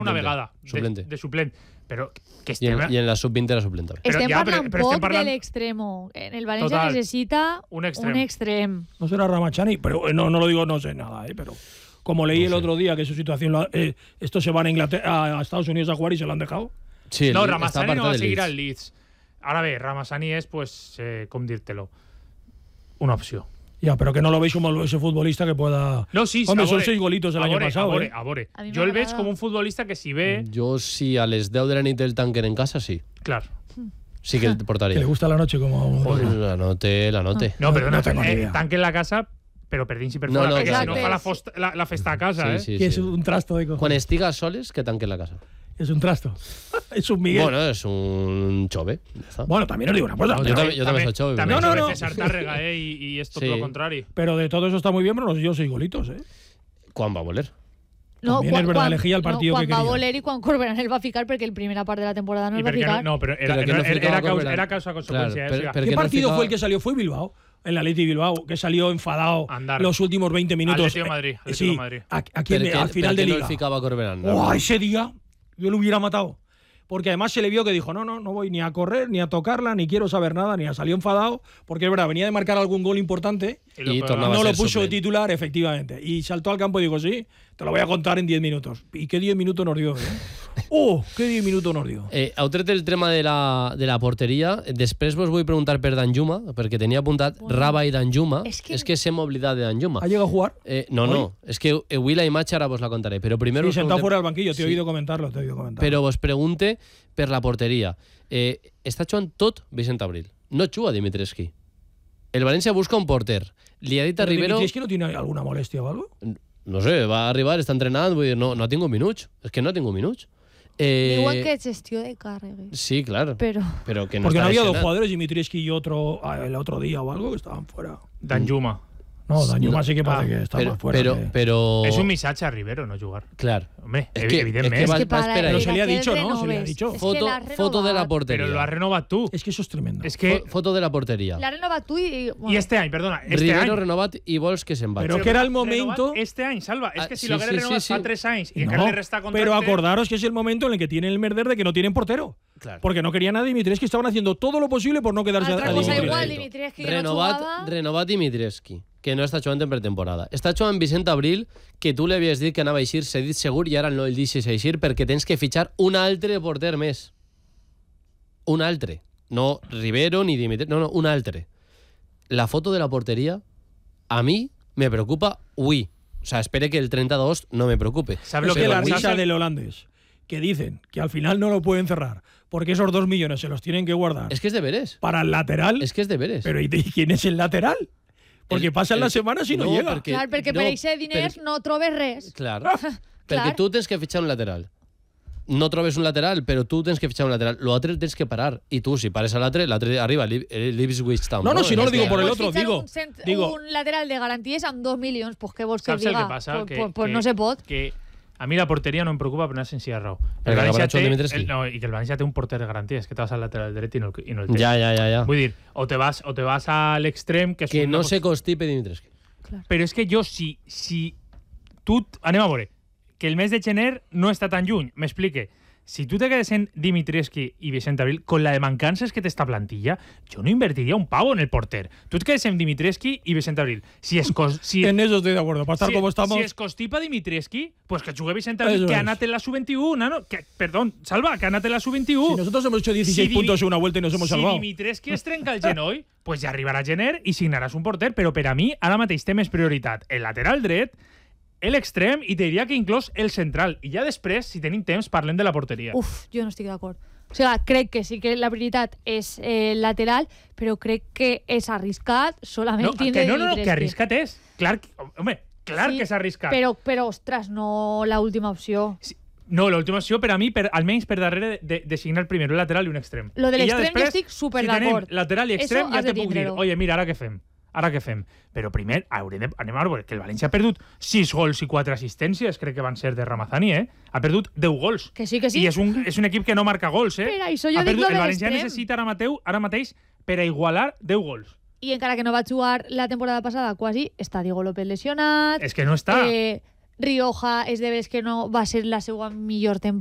una vegada de suplent. Però que I en la sub-20 era suplent també. Estem parlant poc de l'extremo. En el Valencia necesita un extrem. No será Ramachani, pero no lo digo, no sé nada, pero como leí el otro día que su situación, estos se van a Estados Unidos a jugar y se lo han dejado. Sí, no, Ramazani no va a seguir al Leeds. Ahora ve, Ramazani es, pues, ¿cómo dírtelo? Una opción. Ya, pero que no lo veis como ese futbolista que pueda... No, sí, hombre, son 6 golitos el año pasado. Yo el veig com un futbolista que si ve... Jo, si a les 10 de la nit el tanquen en casa, sí. Claro. Sí que el portaria. Que le gusta la noche como... Joder, la note. No, perdona, tanquen la casa... però per dins i per fora, perquè si no fa la festa a casa, sí, que és un trasto de cojones. Quan estiga soles, que tanquen la casa. Es un trasto. Es un Miguel. Bueno, es un chove. Bueno, también os digo una cosa. Yo también soy chove. También no. César Tárrega, y es todo lo contrario. Pero de todo eso está muy bien, pero yo 6 golitos, ¿Cuán va a voler? No, también es verdad, elegía el partido que quería. Quan va voler i quan Corberán el va ficar, perquè la primera part de la temporada no el va ficar. No, pero era causa-consecuencia. ¿Qué partido fue el que salió? Fue Bilbao. El Atleti Bilbao, que salió enfadado los últimos 20 minutos. Atlético Madrid. Sí, aquí al final de liga. No ficaba Corberán. Ese día yo lo hubiera matado. Porque además se le vio que dijo, no voy ni a correr, ni a tocarla, ni quiero saber nada, ni a salió enfadado, porque es verdad, venía de marcar algún gol importante y no lo puso de titular, efectivamente. Y saltó al campo y dijo, sí, te lo voy a contar en 10 minutos. ¿Y qué 10 minutos nos dio? Qué 10 minutos nos dio. Heu tret el tema de la porteria. Després vos vull preguntar per Danjuma, perquè tenia apuntat Raba i Danjuma. És que s'hem oblidat de Danjuma. ¿Ha llegado a jugar? No. És que avui la imatge ara vos la contaré. Però primer sí, sentado fuera del banquillo, te he oído comentarlo. Però vos pregunte per la porteria. Està jugant tot Vicent Abril. No juga Dimitrescu. El València busca un porter. Li ha dit a Rivero... ¿Dimitrescu no tiene alguna molestia o algo? No sé, va arribar, està entrenant, vull dir, no ha tingut minuts. És que no ha tingut minuts. Igual que gestió de càrregues. Sí, claro. Pero que no porque no había dos jugadores, Dimitrescu y otro el otro día o algo, que estaban fuera. Danjuma. No, Danjuma sí que parece que estaba fuera. Pero... Es un misache a Rivero no jugar. Claro. Hombre, evidentemente. Es que pero se le ha dicho, ¿no? Se le ha dicho. Foto de la portería. Pero lo has renovado tú. Es que eso es tremendo. Es que foto de la portería. La renovado tú y... Bueno. Y este año, perdona. Rivero renovat y vols que se'n va. Pero que era el momento... Este año, Salva. Es que si lo haguera renovado fa 3 años y no, le resta contracte... Pero acordaros que es el momento en el que tienen el merder de que no tienen portero. Claro. Porque no querían a Dimitrescu, estaban haciendo todo lo posible por no quedarse a Dimitrescu. Igual, Dimitrescu que no jugava... Renovat Dimitrescu, que no està jugant en pretemporada. Està jugant Vicent Abril, que tu li havies dit que anava a eixir cedit segur i ara no el deixes eixir perquè tens que fitxar un altre porter més. Un altre. No Rivero ni Dimitrescu, no, un altre. La foto de la porteria a mi me preocupa avui. O sea, espere que el 30 d'agost no me preocupe. ¿Sabes lo que la risa del holandés? Que dicen que al final no lo pueden cerrar porque esos 2 millones se los tienen que guardar. Es que es deberes. Para el lateral. Es que es deberes. Pero ¿y quién es el lateral? Porque pasan las semanas y no llega. Claro, perquè per aquests diners no trobes res. Claro. Perquè tu tens que fitxar un lateral. No trobes un lateral, però tu tens que fitxar un lateral. L'altre tens que parar. I tu, si pares a l'altre arriba l'Ipswich Town. No, si no lo digo por el otro, digo. Un lateral de garanties amb 2 milions, pues què vols que diga? Saps el que passa? Pues no se pot. Que a mi la porteria no em preocupa per una senzilla raó. I que el València té un porter de garanties, que te vas al lateral dret i no el tens. Ja. Vull dir, o te vas a l'extrem... Que no se constipe Dimitrescu. Però és que jo, si tu... Anem a veure, que el mes de gener no està tan lluny, m'explique. Si tu te quedes en Dimitrescu y Vicente Abril, con la de mancances que te esta plantilla, yo no invertiría un pavo en el porter. Tú te quedes en Dimitrescu y Vicente Abril. En eso estoy de acuerdo, para estar como estamos. Si es costipa Dimitrescu, pues que juegue Vicente Abril, que anate en la sub-21, ¿no? Perdón, Salva, que anate en la sub-21. Si nosotros hemos hecho 16 puntos en una vuelta y nos hemos salvado. Si Dimitrescu es trenca el genoll, pues ya arribarà gener y signaràs un porter. Però per a mi, ara mateix té més prioritat el lateral dret, l'extrem i te diria que inclús el central. I ja després, si tenim temps, parlem de la porteria. Jo no estic d'acord. O sigui, crec que sí que la prioritat és lateral, però crec que és arriscat solament tindre No, que arriscat és. Clar que és arriscat. Però, ostres, no l'última opció. Sí. No, l'última opció per a mi, almenys per darrere de signar primero el lateral i un extrem. Lo de l'extrem jo estic super d'acord. Si tenim lateral i extrem, ja te puc dir, oye, mira, ara què fem? Però primer anem a veure que el València ha perdut 6 gols i 4 assistències, crec que van ser de Ramazani, Ha perdut 10 gols. Que sí. I és un equip que no marca gols, Per això jo dic lo de l'extrem. El València necessita ara mateix per a igualar 10 gols. I encara que no va jugar la temporada passada, quasi, està Diego López lesionat. És que no està. Rioja és de veres que no va ser la seva millor temporada